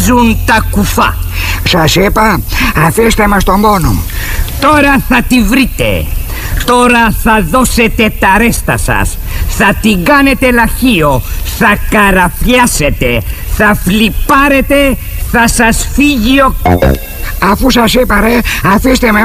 Ζουν τα κουφά. Σας είπα, αφήστε μας τον πόνο. Τώρα θα τη βρείτε. Τώρα θα δώσετε τα ρέστα σας. Θα την κάνετε λαχείο. Θα καραφιάσετε. Θα φλιπάρετε. Θα σας φύγει ο... Αφού σας είπα ρε, αφήστε με